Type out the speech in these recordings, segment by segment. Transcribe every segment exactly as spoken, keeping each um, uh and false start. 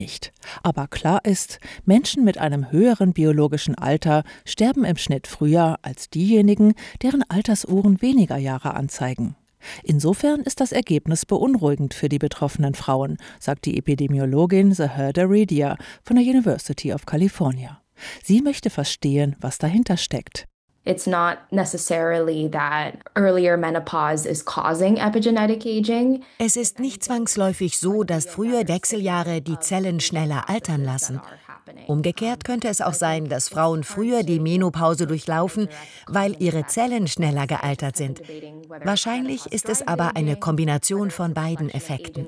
nicht. Aber klar ist, Menschen mit einem höheren biologischen Alter sterben im Schnitt früher als diejenigen, deren Altersuhren weniger Jahre anzeigen. Insofern ist das Ergebnis beunruhigend für die betroffenen Frauen, sagt die Epidemiologin Zahirda Ridia von der University of California. Sie möchte verstehen, was dahinter steckt. It's not necessarily that earlier menopause is causing epigenetic aging. Es ist nicht zwangsläufig so, dass frühe Wechseljahre die Zellen schneller altern lassen. Umgekehrt könnte es auch sein, dass Frauen früher die Menopause durchlaufen, weil ihre Zellen schneller gealtert sind. Wahrscheinlich ist es aber eine Kombination von beiden Effekten.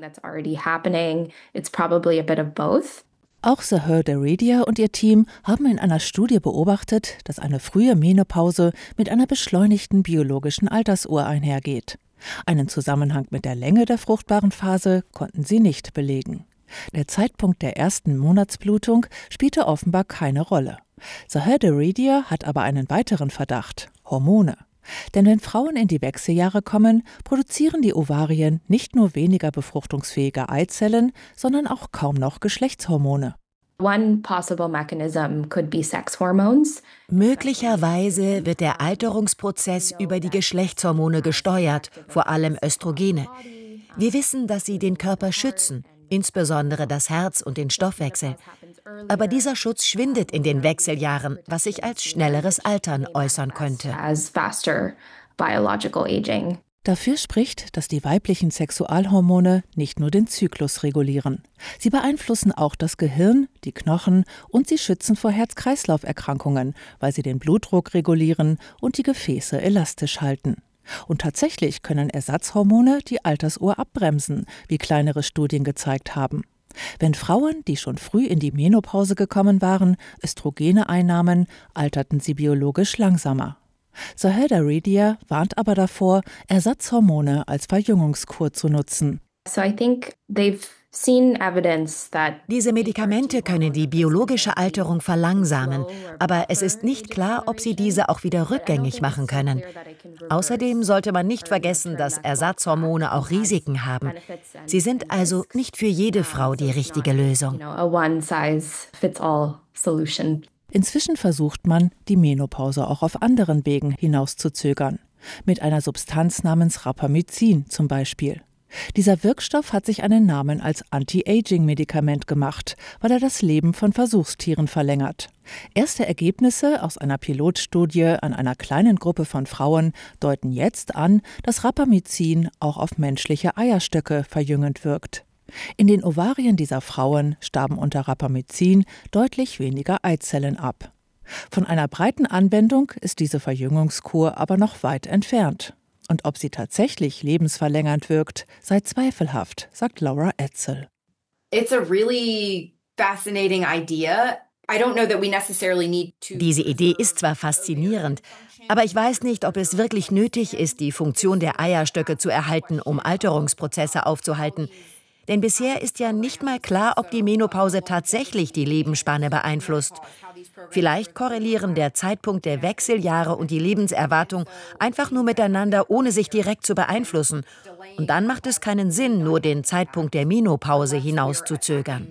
Auch Zahirda Ridia und ihr Team haben in einer Studie beobachtet, dass eine frühe Menopause mit einer beschleunigten biologischen Altersuhr einhergeht. Einen Zusammenhang mit der Länge der fruchtbaren Phase konnten sie nicht belegen. Der Zeitpunkt der ersten Monatsblutung spielte offenbar keine Rolle. Zahirda Ridia hat aber einen weiteren Verdacht: Hormone. Denn wenn Frauen in die Wechseljahre kommen, produzieren die Ovarien nicht nur weniger befruchtungsfähige Eizellen, sondern auch kaum noch Geschlechtshormone. One possible mechanism could be sex hormones. Möglicherweise wird der Alterungsprozess über die Geschlechtshormone gesteuert, vor allem Östrogene. Wir wissen, dass sie den Körper schützen, insbesondere das Herz und den Stoffwechsel. Aber dieser Schutz schwindet in den Wechseljahren, was sich als schnelleres Altern äußern könnte. Dafür spricht, dass die weiblichen Sexualhormone nicht nur den Zyklus regulieren. Sie beeinflussen auch das Gehirn, die Knochen und sie schützen vor Herz-Kreislauf-Erkrankungen, weil sie den Blutdruck regulieren und die Gefäße elastisch halten. Und tatsächlich können Ersatzhormone die Altersuhr abbremsen, wie kleinere Studien gezeigt haben. Wenn Frauen, die schon früh in die Menopause gekommen waren, Östrogene einnahmen, alterten sie biologisch langsamer. Zahirda Ridia warnt aber davor, Ersatzhormone als Verjüngungskur zu nutzen. So I think they've seen evidence that Diese Medikamente können die biologische Alterung verlangsamen, aber es ist nicht klar, ob sie diese auch wieder rückgängig machen können. Außerdem sollte man nicht vergessen, dass Ersatzhormone auch Risiken haben. Sie sind also nicht für jede Frau die richtige Lösung. Inzwischen versucht man, die Menopause auch auf anderen Wegen hinauszuzögern. Mit einer Substanz namens Rapamycin zum Beispiel. Dieser Wirkstoff hat sich einen Namen als Anti-Aging-Medikament gemacht, weil er das Leben von Versuchstieren verlängert. Erste Ergebnisse aus einer Pilotstudie an einer kleinen Gruppe von Frauen deuten jetzt an, dass Rapamycin auch auf menschliche Eierstöcke verjüngend wirkt. In den Ovarien dieser Frauen starben unter Rapamycin deutlich weniger Eizellen ab. Von einer breiten Anwendung ist diese Verjüngungskur aber noch weit entfernt. Und ob sie tatsächlich lebensverlängernd wirkt, sei zweifelhaft, sagt Laura Etzel. It's a really fascinating idea. I don't know that we necessarily need to. Diese Idee ist zwar faszinierend, aber ich weiß nicht, ob es wirklich nötig ist, die Funktion der Eierstöcke zu erhalten, um Alterungsprozesse aufzuhalten. Denn bisher ist ja nicht mal klar, ob die Menopause tatsächlich die Lebensspanne beeinflusst. Vielleicht korrelieren der Zeitpunkt der Wechseljahre und die Lebenserwartung einfach nur miteinander, ohne sich direkt zu beeinflussen. Und dann macht es keinen Sinn, nur den Zeitpunkt der Menopause hinauszuzögern.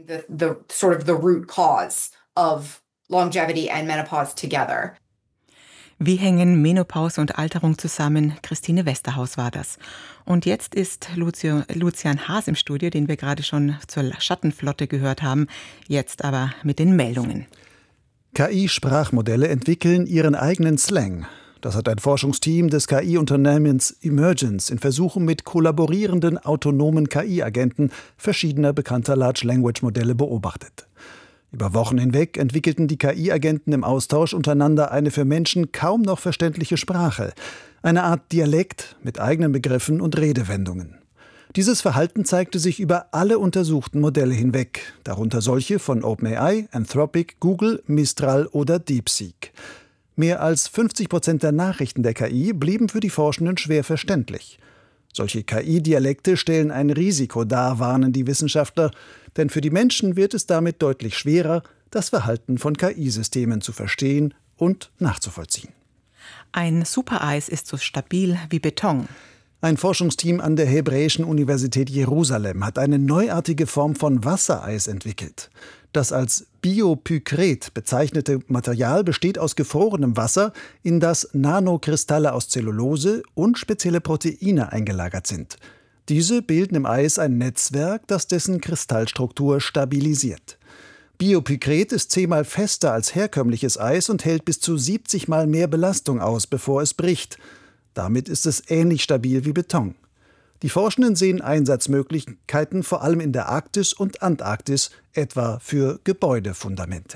Wie hängen Menopause und Alterung zusammen? Christine Westerhaus war das. Und jetzt ist Lucio, Lucian Haas im Studio, den wir gerade schon zur Schattenflotte gehört haben. Jetzt aber mit den Meldungen. K I-Sprachmodelle entwickeln ihren eigenen Slang. Das hat ein Forschungsteam des K I-Unternehmens Emergence in Versuchen mit kollaborierenden autonomen K I-Agenten verschiedener bekannter Large-Language-Modelle beobachtet. Über Wochen hinweg entwickelten die K I-Agenten im Austausch untereinander eine für Menschen kaum noch verständliche Sprache, eine Art Dialekt mit eigenen Begriffen und Redewendungen. Dieses Verhalten zeigte sich über alle untersuchten Modelle hinweg, darunter solche von OpenAI, Anthropic, Google, Mistral oder DeepSeek. Mehr als fünfzig Prozent der Nachrichten der K I blieben für die Forschenden schwer verständlich. Solche K I-Dialekte stellen ein Risiko dar, warnen die Wissenschaftler, denn für die Menschen wird es damit deutlich schwerer, das Verhalten von K I-Systemen zu verstehen und nachzuvollziehen. Ein Supereis ist so stabil wie Beton. Ein Forschungsteam an der Hebräischen Universität Jerusalem hat eine neuartige Form von Wassereis entwickelt. Das als Biopykret bezeichnete Material besteht aus gefrorenem Wasser, in das Nanokristalle aus Zellulose und spezielle Proteine eingelagert sind. Diese bilden im Eis ein Netzwerk, das dessen Kristallstruktur stabilisiert. Biopykret ist zehnmal fester als herkömmliches Eis und hält bis zu siebzig Mal mehr Belastung aus, bevor es bricht. Damit ist es ähnlich stabil wie Beton. Die Forschenden sehen Einsatzmöglichkeiten vor allem in der Arktis und Antarktis, etwa für Gebäudefundamente.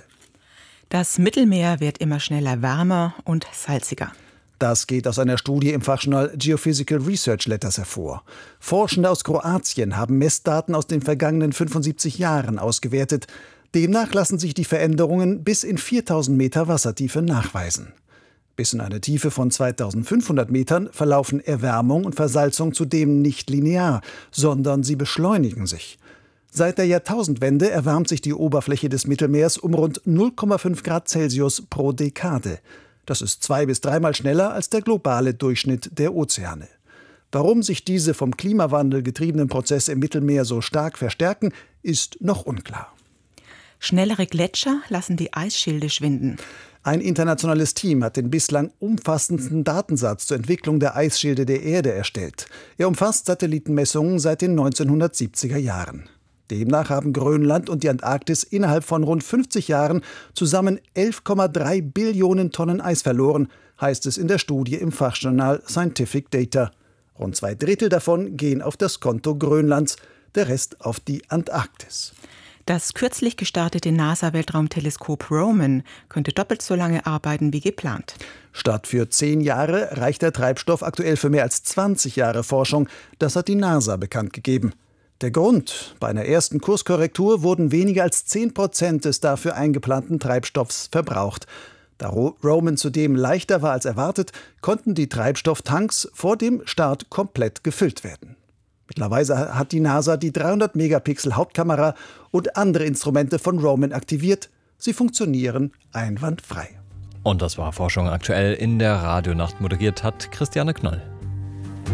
Das Mittelmeer wird immer schneller wärmer und salziger. Das geht aus einer Studie im Fachjournal Geophysical Research Letters hervor. Forschende aus Kroatien haben Messdaten aus den vergangenen fünfundsiebzig Jahren ausgewertet. Demnach lassen sich die Veränderungen bis in viertausend Meter Wassertiefe nachweisen. Bis in eine Tiefe von zweitausendfünfhundert Metern verlaufen Erwärmung und Versalzung zudem nicht linear, sondern sie beschleunigen sich. Seit der Jahrtausendwende erwärmt sich die Oberfläche des Mittelmeers um rund null Komma fünf Grad Celsius pro Dekade. Das ist zwei- bis dreimal schneller als der globale Durchschnitt der Ozeane. Warum sich diese vom Klimawandel getriebenen Prozesse im Mittelmeer so stark verstärken, ist noch unklar. Schnellere Gletscher lassen die Eisschilde schwinden. Ein internationales Team hat den bislang umfassendsten Datensatz zur Entwicklung der Eisschilde der Erde erstellt. Er umfasst Satellitenmessungen seit den neunzehnhundertsiebziger Jahren. Demnach haben Grönland und die Antarktis innerhalb von rund fünfzig Jahren zusammen elf Komma drei Billionen Tonnen Eis verloren, heißt es in der Studie im Fachjournal Scientific Data. Rund zwei Drittel davon gehen auf das Konto Grönlands, der Rest auf die Antarktis. Das kürzlich gestartete NASA-Weltraumteleskop Roman könnte doppelt so lange arbeiten wie geplant. Statt für zehn Jahre reicht der Treibstoff aktuell für mehr als zwanzig Jahre Forschung. Das hat die NASA bekannt gegeben. Der Grund: Bei einer ersten Kurskorrektur wurden weniger als zehn Prozent des dafür eingeplanten Treibstoffs verbraucht. Da Roman zudem leichter war als erwartet, konnten die Treibstofftanks vor dem Start komplett gefüllt werden. Mittlerweile hat die NASA die dreihundert Megapixel Hauptkamera und andere Instrumente von Roman aktiviert. Sie funktionieren einwandfrei. Und das war Forschung aktuell in der Radionacht. Moderiert hat Christiane Knoll.